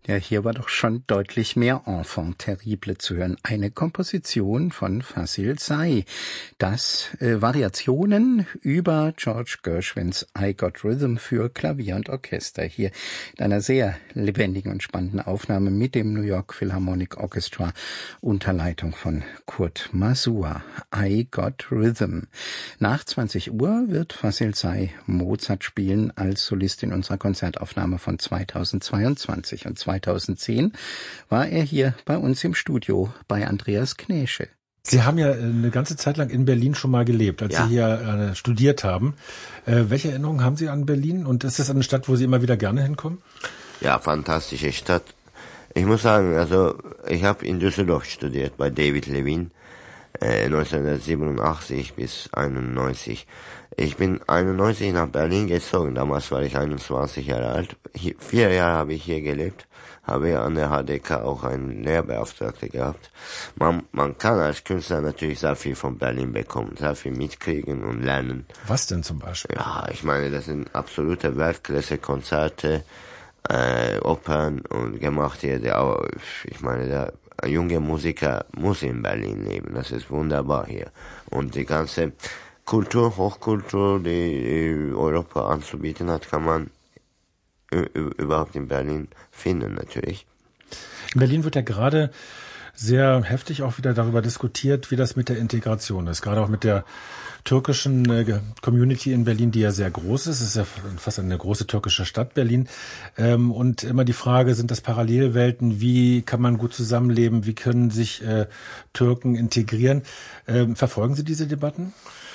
Ja, hier war doch schon deutlich mehr Enfant terrible zu hören. Eine Komposition von Fazil Say. Das Variationen über George Gershwins I Got Rhythm für Klavier und Orchester. Hier in einer sehr lebendigen und spannenden Aufnahme mit dem New York Philharmonic Orchestra unter Leitung von Kurt Masur. I Got Rhythm. Nach 20 Uhr wird Fazil Say Mozart spielen als Solist in unserer Konzertaufnahme von 2022. Und 2010 war er hier bei uns im Studio bei Andreas Knäsche. Sie haben ja eine ganze Zeit lang in Berlin schon mal gelebt, als Sie hier studiert haben. Welche Erinnerungen haben Sie an Berlin? Und ist das eine Stadt, wo Sie immer wieder gerne hinkommen? Ja, fantastische Stadt. Ich muss sagen, also ich habe in Düsseldorf studiert bei David Levin 1987 bis 91. Ich bin 91 nach Berlin gezogen. Damals war ich 21 Jahre alt. 4 Jahre habe ich hier gelebt. Habe an der HDK auch einen Lehrbeauftragten gehabt. Man kann als Künstler natürlich sehr viel von Berlin bekommen, sehr viel mitkriegen und lernen. Was denn zum Beispiel? Ja, ich meine, das sind absolute Weltklasse-Konzerte, Opern und gemacht hier. Ich meine, der junge Musiker muss in Berlin leben. Das ist wunderbar hier. Und die ganze Kultur, Hochkultur, die Europa anzubieten hat, kann man überhaupt in Berlin finden natürlich. In Berlin wird ja gerade sehr heftig auch wieder darüber diskutiert, wie das mit der Integration ist. Gerade auch mit der türkischen Community in Berlin, die ja sehr groß ist. Es ist ja fast eine große türkische Stadt, Berlin. Und immer die Frage, sind das Parallelwelten? Wie kann man gut zusammenleben? Wie können sich Türken integrieren? Verfolgen Sie diese Debatten?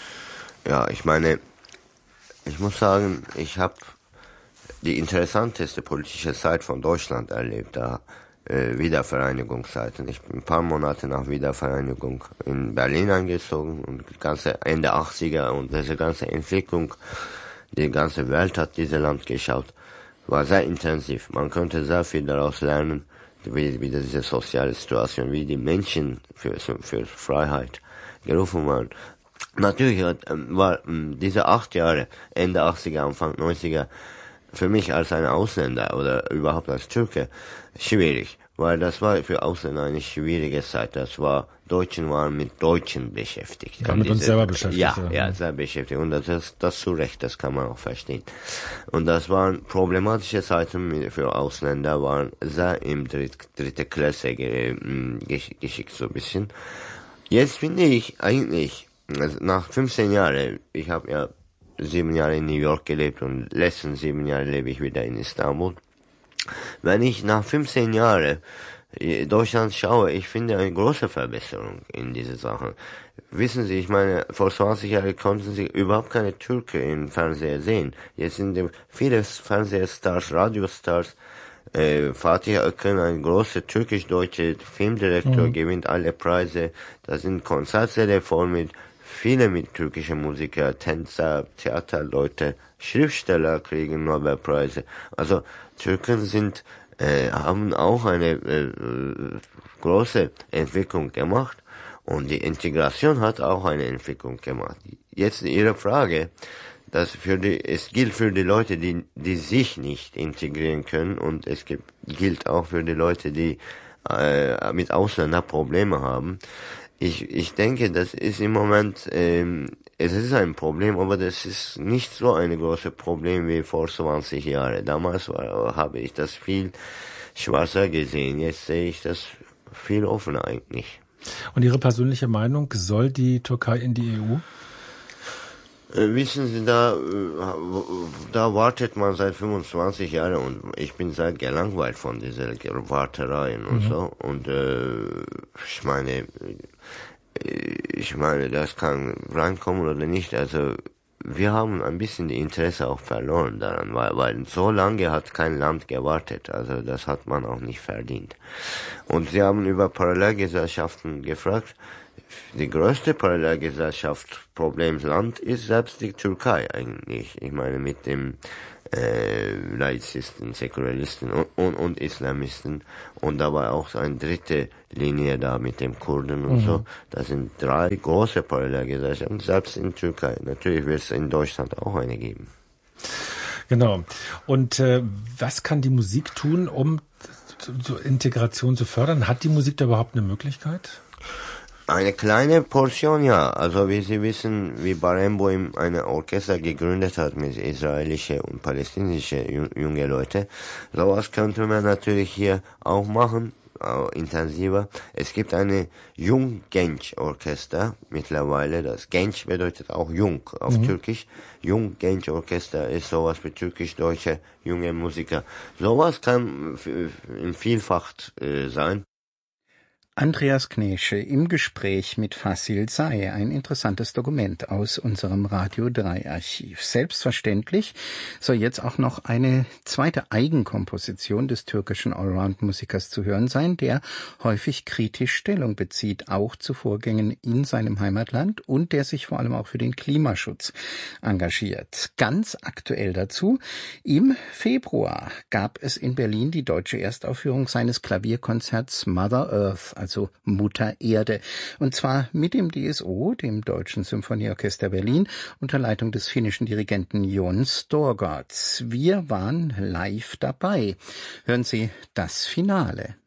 Ja, ich meine, ich muss sagen, ich habe die interessanteste politische Zeit von Deutschland erlebt, da Wiedervereinigungszeiten. Ich bin ein paar Monate nach Wiedervereinigung in Berlin eingezogen und das ganze Ende 80er und diese ganze Entwicklung, die ganze Welt hat dieses Land geschaut, war sehr intensiv. Man könnte sehr viel daraus lernen, wie diese soziale Situation, wie die Menschen für Freiheit gerufen waren. Natürlich war diese 8 Jahre, Ende 80er, Anfang 90er, für mich als ein Ausländer oder überhaupt als Türke schwierig, weil das war für Ausländer eine schwierige Zeit. Deutschen waren mit Deutschen beschäftigt. Ja, mit uns selber beschäftigt. Ja, sehr beschäftigt. Und das zu Recht, das kann man auch verstehen. Und das waren problematische Zeiten für Ausländer, waren sehr im dritte Klasse geschickt so ein bisschen. Jetzt finde ich eigentlich, nach 15 Jahren, ich habe ja 7 Jahre in New York gelebt und letzten 7 Jahre lebe ich wieder in Istanbul. Wenn ich nach 15 Jahren Deutschland schaue, ich finde eine große Verbesserung in diese Sachen. Wissen Sie, ich meine, vor 20 Jahren konnten Sie überhaupt keine Türken im Fernseher sehen. Jetzt sind viele Fernsehstars, Radiostars. Fatih Akın, ein großer türkisch-deutscher Filmdirektor, gewinnt alle Preise. Da sind Konzertsäle voll mit türkische Musiker, Tänzer, Theaterleute, Schriftsteller kriegen Nobelpreise. Also Türken haben auch eine große Entwicklung gemacht und die Integration hat auch eine Entwicklung gemacht. Jetzt Ihre Frage, es gilt für die Leute, die sich nicht integrieren können und gilt auch für die Leute, die mit Ausländern Probleme haben. Ich denke, das ist im Moment, es ist ein Problem, aber das ist nicht so ein großes Problem wie vor 20 Jahren. Damals habe ich das viel schwarzer gesehen, jetzt sehe ich das viel offener eigentlich. Und Ihre persönliche Meinung, soll die Türkei in die EU? Wissen Sie, da wartet man seit 25 Jahren und ich bin sehr gelangweilt von dieser Wartereien und so. Und ich meine, das kann reinkommen oder nicht. Also wir haben ein bisschen die Interesse auch verloren daran, weil so lange hat kein Land gewartet. Also das hat man auch nicht verdient. Und Sie haben über Parallelgesellschaften gefragt. Die größte Parallelgesellschaftsproblemsland ist selbst die Türkei eigentlich. Ich meine mit dem Laizisten, Säkularisten und Islamisten und dabei auch eine dritte Linie da mit dem Kurden und so. Das sind 3 große Parallelgesellschaften, selbst in Türkei. Natürlich wird es in Deutschland auch eine geben. Genau. Und was kann die Musik tun, um Integration zu fördern? Hat die Musik da überhaupt eine Möglichkeit? Eine kleine Portion, ja. Also wie Sie wissen, wie Barenboim eine Orchester gegründet hat mit israelische und palästinensische junge Leute. Sowas könnte man natürlich hier auch machen, auch intensiver. Es gibt eine Jung-Genç-Orchester mittlerweile. Das Genç bedeutet auch jung auf Türkisch. Jung-Genç-Orchester ist sowas wie türkisch-deutsche junge Musiker. Sowas kann vielfach sein. Andreas Knesche im Gespräch mit Fasil Say, ein interessantes Dokument aus unserem Radio 3 Archiv. Selbstverständlich soll jetzt auch noch eine zweite Eigenkomposition des türkischen Allround-Musikers zu hören sein, der häufig kritisch Stellung bezieht, auch zu Vorgängen in seinem Heimatland und der sich vor allem auch für den Klimaschutz engagiert. Ganz aktuell dazu: im Februar gab es in Berlin die deutsche Erstaufführung seines Klavierkonzerts Mother Earth, also Mutter Erde. Und zwar mit dem DSO, dem Deutschen Symphonieorchester Berlin, unter Leitung des finnischen Dirigenten Jon Storgårds. Wir waren live dabei. Hören Sie das Finale.